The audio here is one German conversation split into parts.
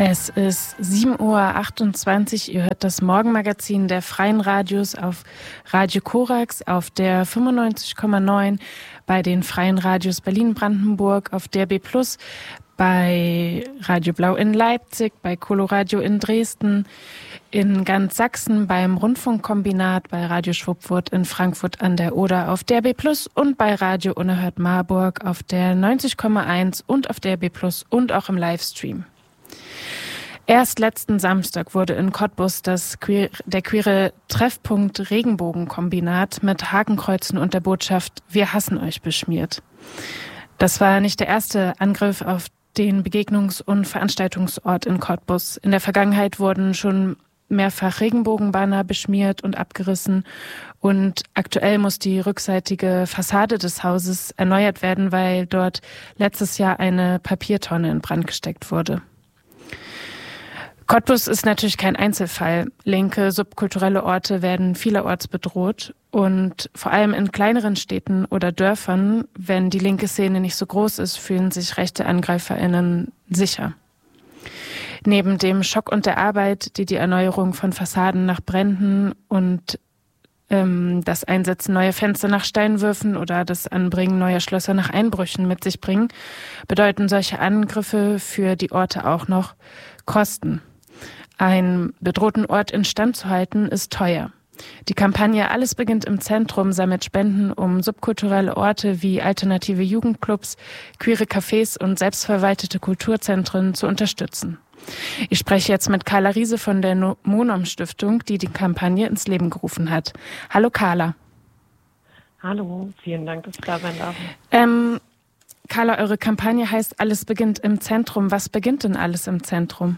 Es ist 7:28 Uhr. Ihr hört das Morgenmagazin der Freien Radios auf Radio Korax, auf der 95,9, bei den Freien Radios Berlin-Brandenburg, auf DRB+, bei Radio Blau in Leipzig, bei Coloradio in Dresden, in ganz Sachsen, beim Rundfunkkombinat, bei Radio Schwuppwurth in Frankfurt an der Oder auf DRB+ und bei Radio Unerhört Marburg auf der 90,1 und auf DRB+ und auch im Livestream. Erst letzten Samstag wurde in Cottbus der queere Treffpunkt Regenbogenkombinat mit Hakenkreuzen und der Botschaft „Wir hassen euch" beschmiert. Das war nicht der erste Angriff auf den Begegnungs- und Veranstaltungsort in Cottbus. In der Vergangenheit wurden schon mehrfach Regenbogenbanner beschmiert und abgerissen und aktuell muss die rückseitige Fassade des Hauses erneuert werden, weil dort letztes Jahr eine Papiertonne in Brand gesteckt wurde. Cottbus ist natürlich kein Einzelfall. Linke, subkulturelle Orte werden vielerorts bedroht und vor allem in kleineren Städten oder Dörfern, wenn die linke Szene nicht so groß ist, fühlen sich rechte AngreiferInnen sicher. Neben dem Schock und der Arbeit, die Erneuerung von Fassaden nach Bränden und das Einsetzen neuer Fenster nach Steinwürfen oder das Anbringen neuer Schlösser nach Einbrüchen mit sich bringen, bedeuten solche Angriffe für die Orte auch noch Kosten. Einen bedrohten Ort instand zu halten, ist teuer. Die Kampagne Alles beginnt im Zentrum sammelt Spenden, um subkulturelle Orte wie alternative Jugendclubs, queere Cafés und selbstverwaltete Kulturzentren zu unterstützen. Ich spreche jetzt mit Carla Riese von der Monom-Stiftung, die Kampagne ins Leben gerufen hat. Hallo Carla. Hallo, vielen Dank, dass ich da sein darf. Carla, eure Kampagne heißt Alles beginnt im Zentrum. Was beginnt denn alles im Zentrum?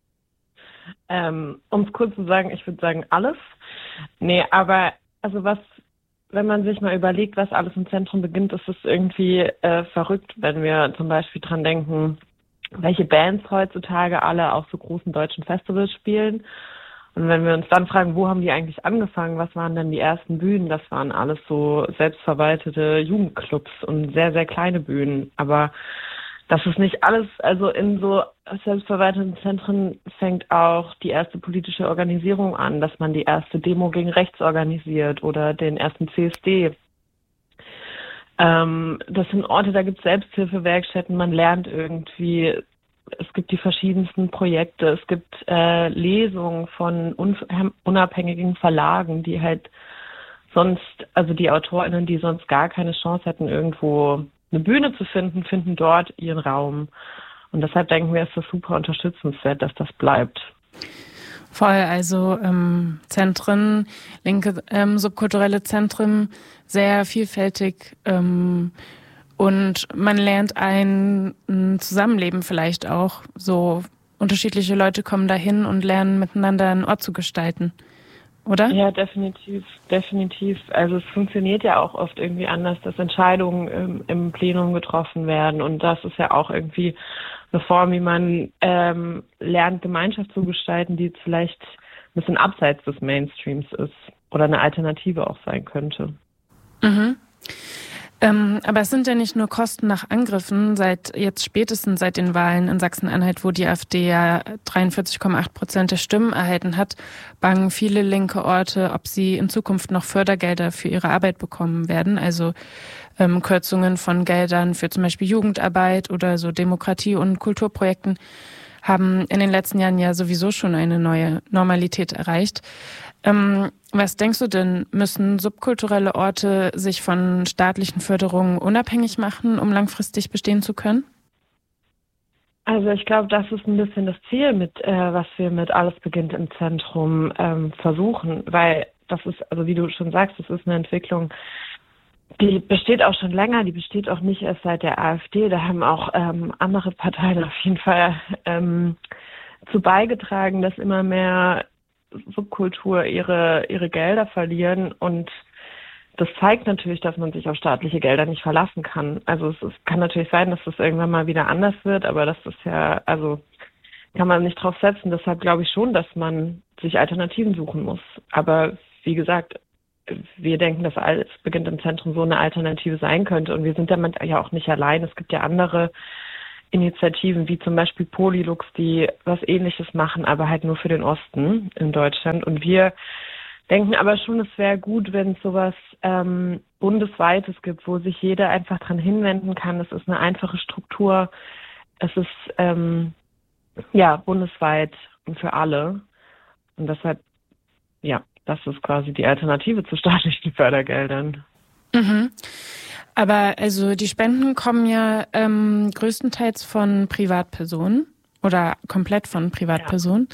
Um es kurz zu sagen, ich würde sagen alles. Nee, aber also wenn man sich mal überlegt, was alles im Zentrum beginnt, ist es irgendwie verrückt, wenn wir zum Beispiel dran denken, welche Bands heutzutage alle auf so großen deutschen Festivals spielen. Und wenn wir uns dann fragen, wo haben die eigentlich angefangen, was waren denn die ersten Bühnen, das waren alles so selbstverwaltete Jugendclubs und sehr, sehr kleine Bühnen. Aber das ist nicht alles, also in so selbstverwalteten Zentren fängt auch die erste politische Organisierung an, dass man die erste Demo gegen rechts organisiert oder den ersten CSD. Das sind Orte, da gibt es Selbsthilfewerkstätten, man lernt irgendwie, es gibt die verschiedensten Projekte, es gibt Lesungen von unabhängigen Verlagen, die halt sonst, also die AutorInnen, die sonst gar keine Chance hätten, irgendwo eine Bühne zu finden, finden dort ihren Raum. Und deshalb denken wir, ist das super unterstützenswert, dass das bleibt. Voll, also Zentren, linke subkulturelle Zentren, sehr vielfältig und man lernt ein Zusammenleben vielleicht auch. So unterschiedliche Leute kommen dahin und lernen miteinander einen Ort zu gestalten, oder? Ja, definitiv. Also es funktioniert ja auch oft irgendwie anders, dass Entscheidungen im Plenum getroffen werden und das ist ja auch irgendwie eine Form, wie man lernt, Gemeinschaft zu gestalten, die vielleicht ein bisschen abseits des Mainstreams ist oder eine Alternative auch sein könnte. Mhm. Aber es sind ja nicht nur Kosten nach Angriffen, spätestens seit den Wahlen in Sachsen-Anhalt, wo die AfD ja 43,8% der Stimmen erhalten hat, bangen viele linke Orte, ob sie in Zukunft noch Fördergelder für ihre Arbeit bekommen werden, also Kürzungen von Geldern für zum Beispiel Jugendarbeit oder so Demokratie- und Kulturprojekten haben in den letzten Jahren ja sowieso schon eine neue Normalität erreicht. Was denkst du denn, müssen subkulturelle Orte sich von staatlichen Förderungen unabhängig machen, um langfristig bestehen zu können? Also ich glaube, das ist ein bisschen das Ziel, was wir mit Alles beginnt im Zentrum versuchen, weil das ist, also wie du schon sagst, das ist eine Entwicklung, die besteht auch schon länger, die besteht auch nicht erst seit der AfD. Da haben auch andere Parteien auf jeden Fall zu beigetragen, dass immer mehr Subkultur ihre Gelder verlieren und das zeigt natürlich, dass man sich auf staatliche Gelder nicht verlassen kann. Also es kann natürlich sein, dass das irgendwann mal wieder anders wird, aber das ist ja, also kann man nicht drauf setzen. Deshalb glaube ich schon, dass man sich Alternativen suchen muss. Aber wie gesagt, wir denken, dass Alles beginnt im Zentrum so eine Alternative sein könnte und wir sind damit ja auch nicht allein. Es gibt ja andere Initiativen wie zum Beispiel Polylux, die was Ähnliches machen, aber halt nur für den Osten in Deutschland. Und wir denken aber schon, es wäre gut, wenn es sowas Bundesweites gibt, wo sich jeder einfach dran hinwenden kann. Es ist eine einfache Struktur. Es ist bundesweit und für alle. Und deshalb, ja, das ist quasi die Alternative zu staatlichen Fördergeldern. Mhm. Aber also die Spenden kommen ja größtenteils von Privatpersonen oder komplett von Privatpersonen.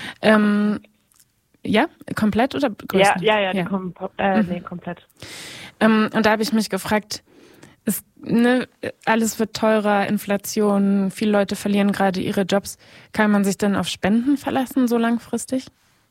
Ja, komplett oder größtenteils? Ja, die kommen komplett. Und da habe ich mich gefragt, alles wird teurer, Inflation, viele Leute verlieren gerade ihre Jobs. Kann man sich denn auf Spenden verlassen so langfristig?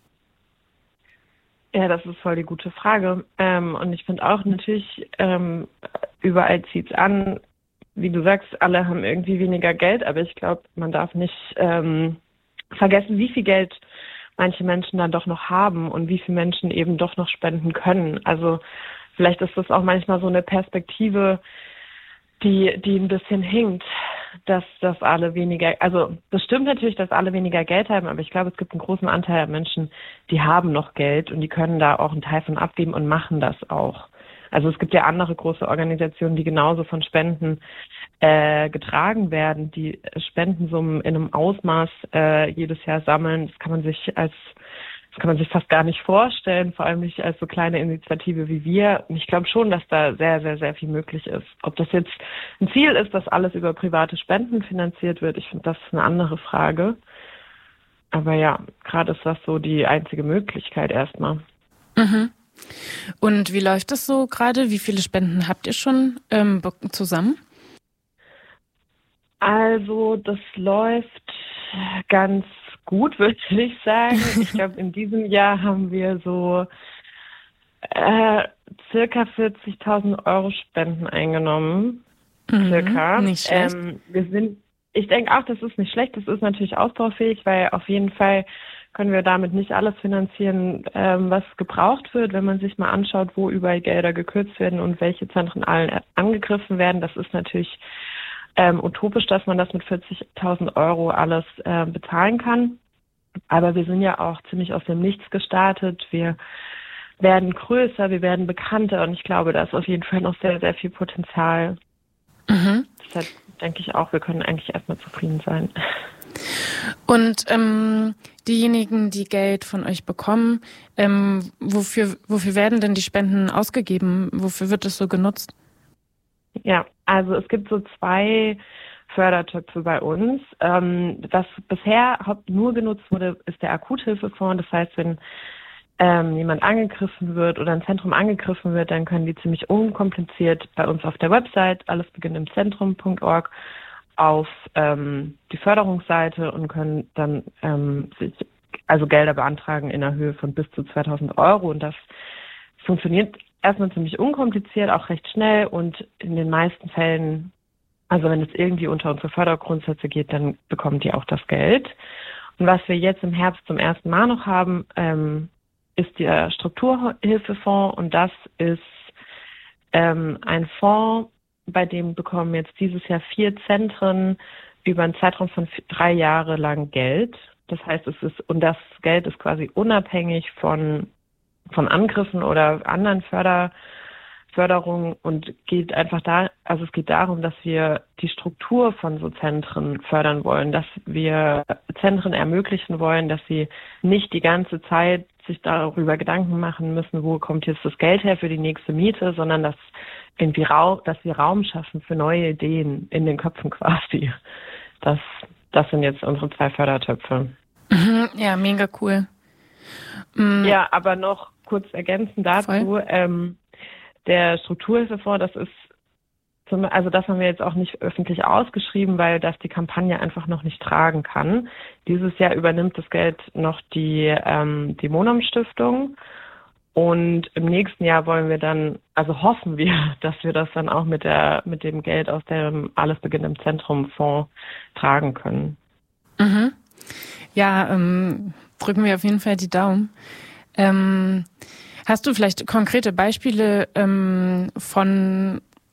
Ja, das ist voll die gute Frage. Und ich finde auch natürlich, überall zieht's an. Wie du sagst, alle haben irgendwie weniger Geld, aber ich glaube, man darf nicht vergessen, wie viel Geld manche Menschen dann doch noch haben und wie viele Menschen eben doch noch spenden können. Also vielleicht ist das auch manchmal so eine Perspektive, die ein bisschen hinkt, dass alle weniger, also das stimmt natürlich, dass alle weniger Geld haben, aber ich glaube, es gibt einen großen Anteil an Menschen, die haben noch Geld und die können da auch einen Teil von abgeben und machen das auch. Also es gibt ja andere große Organisationen, die genauso von Spenden getragen werden, die Spendensummen in einem Ausmaß jedes Jahr sammeln. Das kann man sich fast gar nicht vorstellen, vor allem nicht als so kleine Initiative wie wir. Und ich glaube schon, dass da sehr, sehr, sehr viel möglich ist. Ob das jetzt ein Ziel ist, dass alles über private Spenden finanziert wird, ich finde, das ist eine andere Frage. Aber ja, gerade ist das so die einzige Möglichkeit erstmal. Mhm. Und wie läuft das so gerade? Wie viele Spenden habt ihr schon zusammen? Also das läuft ganz gut, würde ich sagen. Ich glaube, in diesem Jahr haben wir so circa 40.000 Euro Spenden eingenommen. Circa. Nicht schlecht. Ich denke auch, das ist nicht schlecht. Das ist natürlich ausbaufähig, weil auf jeden Fall können wir damit nicht alles finanzieren, was gebraucht wird, wenn man sich mal anschaut, wo überall Gelder gekürzt werden und welche Zentren allen angegriffen werden. Das ist natürlich utopisch, dass man das mit 40.000 Euro alles bezahlen kann. Aber wir sind ja auch ziemlich aus dem Nichts gestartet. Wir werden größer, wir werden bekannter und ich glaube, da ist auf jeden Fall noch sehr, sehr viel Potenzial. Mhm. Deshalb denke ich auch, wir können eigentlich erstmal zufrieden sein. Und diejenigen, die Geld von euch bekommen, wofür werden denn die Spenden ausgegeben? Wofür wird es so genutzt? Ja, also es gibt so 2 Fördertöpfe bei uns. Was bisher nur genutzt wurde, ist der Akuthilfefonds. Das heißt, wenn jemand angegriffen wird oder ein Zentrum angegriffen wird, dann können die ziemlich unkompliziert bei uns auf der Website allesbeginntimitzentrum.org auf die Förderungsseite und können dann sich Gelder beantragen in der Höhe von bis zu 2.000 Euro. Und das funktioniert erstmal ziemlich unkompliziert, auch recht schnell und in den meisten Fällen, also wenn es irgendwie unter unsere Fördergrundsätze geht, dann bekommen die auch das Geld. Und was wir jetzt im Herbst zum ersten Mal noch haben, ist der Strukturhilfefonds und das ist ein Fonds, bei dem bekommen jetzt dieses Jahr 4 Zentren über einen Zeitraum von 3 Jahre lang Geld. Das heißt, das Geld ist quasi unabhängig von Angriffen oder anderen Förderungen und geht einfach es geht darum, dass wir die Struktur von so Zentren fördern wollen, dass wir Zentren ermöglichen wollen, dass sie nicht die ganze Zeit sich darüber Gedanken machen müssen, wo kommt jetzt das Geld her für die nächste Miete, sondern dass wir Raum schaffen für neue Ideen in den Köpfen quasi. Das sind jetzt unsere 2 Fördertöpfe. Ja, mega cool. Ja, aber noch kurz ergänzend dazu, der Strukturhilfefonds, das haben wir jetzt auch nicht öffentlich ausgeschrieben, weil das die Kampagne einfach noch nicht tragen kann. Dieses Jahr übernimmt das Geld noch die Monum-Stiftung und im nächsten Jahr hoffen wir, dass wir das dann auch mit dem Geld aus dem Alles beginnt im Zentrum Fonds tragen können. Mhm. Ja, drücken wir auf jeden Fall die Daumen. Hast du vielleicht konkrete Beispiele von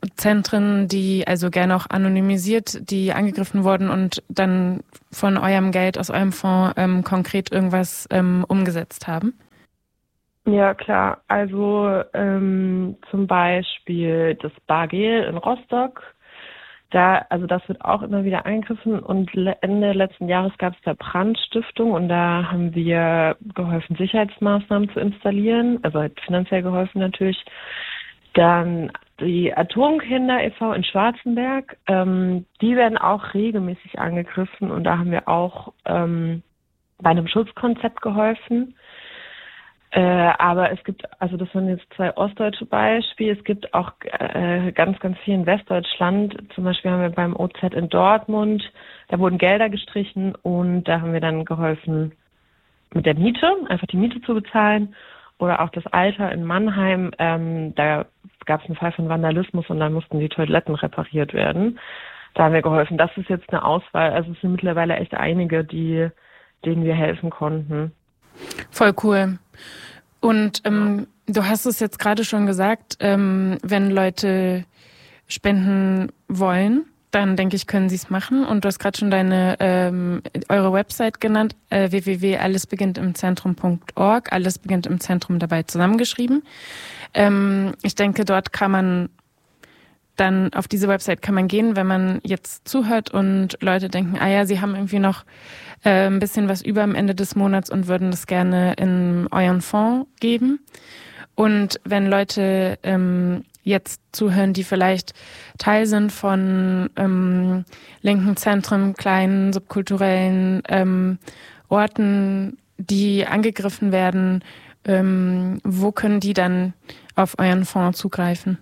Zentren, die also gerne auch anonymisiert, die angegriffen wurden und dann von eurem Geld aus eurem Fonds konkret irgendwas umgesetzt haben? Ja, klar. Also zum Beispiel das Bargel in Rostock. Also das wird auch immer wieder angegriffen und Ende letzten Jahres gab es da Brandstiftung und da haben wir geholfen, Sicherheitsmaßnahmen zu installieren, also halt finanziell geholfen natürlich. Dann die Atomkinder e.V. in Schwarzenberg, die werden auch regelmäßig angegriffen und da haben wir auch bei einem Schutzkonzept geholfen. Aber es gibt, also das waren jetzt 2 ostdeutsche Beispiele, es gibt auch ganz, ganz viel in Westdeutschland. Zum Beispiel haben wir beim OZ in Dortmund, da wurden Gelder gestrichen und da haben wir dann geholfen mit der Miete, einfach die Miete zu bezahlen. Oder auch das Alter in Mannheim, da gab es einen Fall von Vandalismus und dann mussten die Toiletten repariert werden. Da haben wir geholfen. Das ist jetzt eine Auswahl, also es sind mittlerweile echt einige, denen wir helfen konnten. Voll cool. Und du hast es jetzt gerade schon gesagt, wenn Leute spenden wollen, dann denke ich, können sie es machen. Und du hast gerade schon eure Website genannt, www.allesbeginntimzentrum.org. Alles beginnt im Zentrum dabei zusammengeschrieben. Ich denke, dort kann man dann auf diese Website kann man gehen, wenn man jetzt zuhört und Leute denken, sie haben irgendwie noch ein bisschen was über am Ende des Monats und würden das gerne in euren Fonds geben. Und wenn Leute jetzt zuhören, die vielleicht Teil sind von linken Zentren, kleinen subkulturellen Orten, die angegriffen werden, wo können die dann auf euren Fonds zugreifen?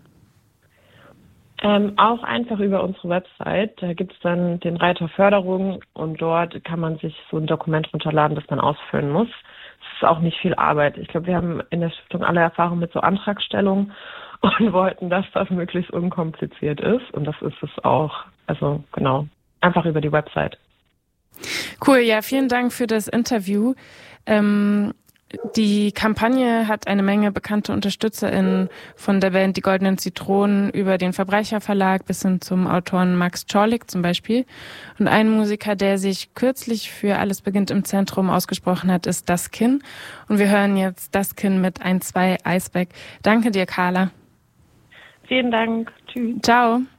Auch einfach über unsere Website. Da gibt es dann den Reiter Förderung und dort kann man sich so ein Dokument runterladen, das man ausfüllen muss. Es ist auch nicht viel Arbeit. Ich glaube, wir haben in der Stiftung alle Erfahrung mit so Antragstellung und wollten, dass das möglichst unkompliziert ist. Und das ist es auch. Also genau, einfach über die Website. Cool, ja, vielen Dank für das Interview. Die Kampagne hat eine Menge bekannte UnterstützerInnen von der Band Die Goldenen Zitronen über den Verbrecherverlag bis hin zum Autoren Max Czorlik zum Beispiel. Und ein Musiker, der sich kürzlich für Alles beginnt im Zentrum ausgesprochen hat, ist Daskin. Und wir hören jetzt Daskin mit 1-2 Eisberg. Danke dir, Carla. Vielen Dank. Tschüss. Ciao.